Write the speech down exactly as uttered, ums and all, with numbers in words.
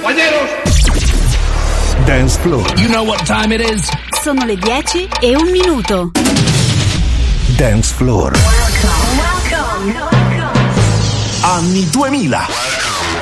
Dance Floor. You know what time it is? Sono le dieci e un minuto. Dance Floor. Welcome, welcome, welcome. Anni duemila.